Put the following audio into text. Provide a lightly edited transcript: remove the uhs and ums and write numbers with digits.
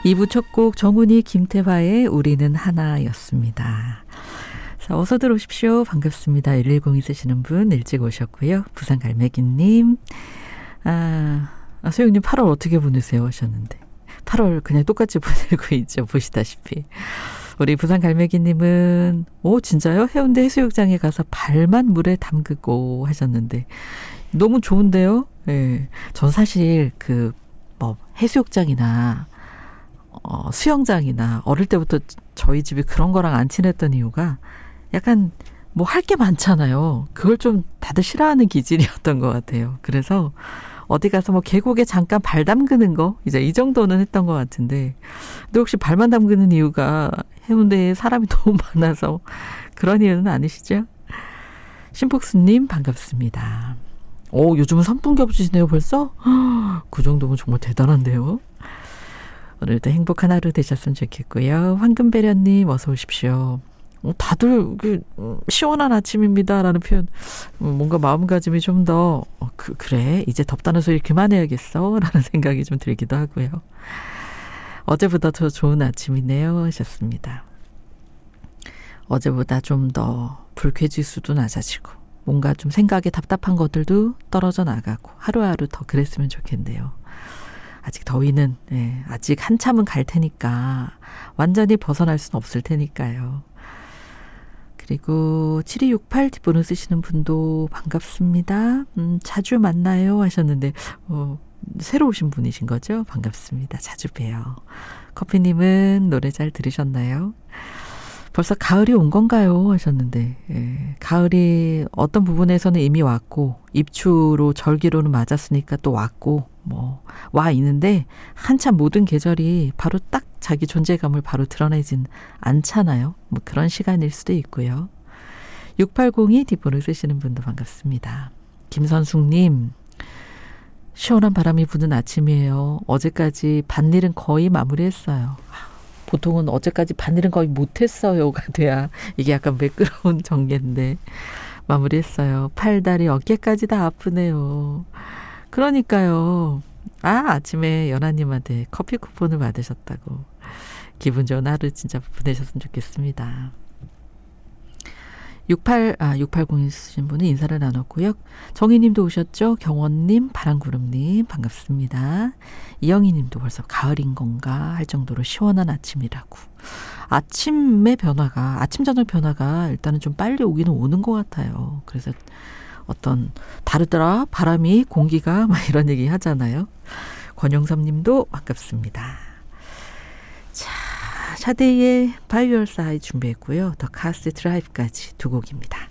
2부 첫 곡 정훈이 김태화의 우리는 하나였습니다. 자, 어서 들어오십시오. 반갑습니다. 110 있으시는 분 일찍 오셨고요. 부산 갈매기님. 소영님 8월 어떻게 보내세요 하셨는데 8월 그냥 똑같이 보내고 있죠. 보시다시피. 우리 부산 갈매기님은 진짜요? 해운대 해수욕장에 가서 발만 물에 담그고 하셨는데 너무 좋은데요? 예. 전 사실 해수욕장이나 수영장이나 어릴 때부터 저희 집이 그런 거랑 안 친했던 이유가 약간 할 게 많잖아요. 그걸 좀 다들 싫어하는 기질이었던 것 같아요. 그래서 어디 가서 계곡에 잠깐 발 담그는 거 이제 이 정도는 했던 것 같은데 근데 혹시 발만 담그는 이유가 해운대에 사람이 너무 많아서 그런 이유는 아니시죠? 신폭수님 반갑습니다. 요즘은 선풍기 없으시네요 벌써? 그 정도면 정말 대단한데요. 오늘도 행복한 하루 되셨으면 좋겠고요. 황금배련님 어서 오십시오. 다들 시원한 아침입니다라는 표현 뭔가 마음가짐이 좀 더 그래 이제 덥다는 소리 그만해야겠어 라는 생각이 좀 들기도 하고요. 어제보다 더 좋은 아침이네요 하셨습니다. 어제보다 좀 더 불쾌지수도 낮아지고 뭔가 좀 생각에 답답한 것들도 떨어져 나가고 하루하루 더 그랬으면 좋겠네요. 아직 더위는 아직 한참은 갈 테니까 완전히 벗어날 수는 없을 테니까요. 그리고 7268 뒷번호 쓰시는 분도 반갑습니다. 자주 만나요 하셨는데 새로 오신 분이신 거죠? 반갑습니다. 자주 봬요. 커피님은 노래 잘 들으셨나요? 벌써 가을이 온 건가요? 하셨는데 가을이 어떤 부분에서는 이미 왔고 입추로 절기로는 맞았으니까 또 왔고 와 있는데 한참 모든 계절이 바로 딱 자기 존재감을 바로 드러내진 않잖아요. 그런 시간일 수도 있고요. 6802 뒷번호 쓰시는 분도 반갑습니다. 김선숙님 시원한 바람이 부는 아침이에요. 어제까지 밭일은 거의 마무리했어요. 보통은 어제까지 밭일은 거의 못했어요가 돼야 이게 약간 매끄러운 전개인데 마무리했어요. 팔다리 어깨까지 다 아프네요. 그러니까요. 아침에 연하님한테 커피 쿠폰을 받으셨다고. 기분 좋은 하루 진짜 보내셨으면 좋겠습니다. 6802 쓰신 분은 인사를 나눴고요. 정희님도 오셨죠? 경원님, 바람구름님 반갑습니다. 이영희님도 벌써 가을인 건가 할 정도로 시원한 아침이라고. 아침의 변화가 아침 저녁 변화가 일단은 좀 빨리 오기는 오는 것 같아요. 그래서 다르더라 바람이 공기가 이런 얘기 하잖아요. 권영섭님도 반갑습니다. 자, 샤데이의 By Your Side 준비했고요. 더 카스 드라이브까지 두 곡입니다.